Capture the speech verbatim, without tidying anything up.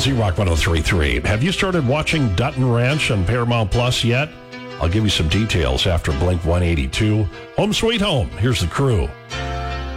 Z-Rock one oh three point three. Have you started watching Dutton Ranch on Paramount Plus yet? I'll give you some details after Blink one eighty-two. Home Sweet Home. Here's the crew.